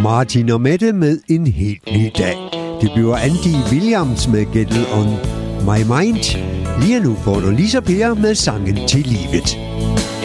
Martin og Mette med en helt ny dag. Det bliver Andy Williams med Get It On My Mind. Lige nu får du Lisa Per med sangen Til Livet.